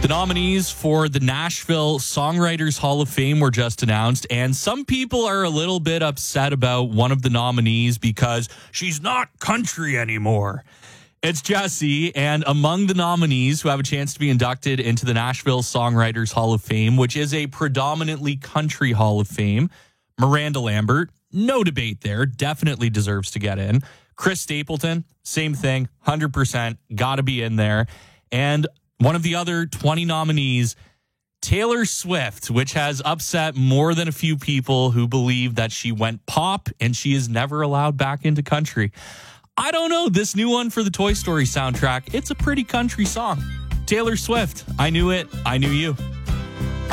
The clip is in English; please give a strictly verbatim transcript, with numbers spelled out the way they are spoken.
The nominees for the Nashville Songwriters Hall of Fame were just announced, and some people are a little bit upset about one of the nominees because she's not country anymore. It's Jessie, and among the nominees who have a chance to be inducted into the Nashville Songwriters Hall of Fame, which is a predominantly country Hall of Fame, Miranda Lambert, no debate there, definitely deserves to get in. Chris Stapleton, same thing, one hundred percent, got to be in there. And one of the other twenty nominees, Taylor Swift, which has upset more than a few people who believe that she went pop and she is never allowed back into country. I don't know. This new one for the Toy Story soundtrack, it's a pretty country song. Taylor Swift, I Knew It, I Knew You.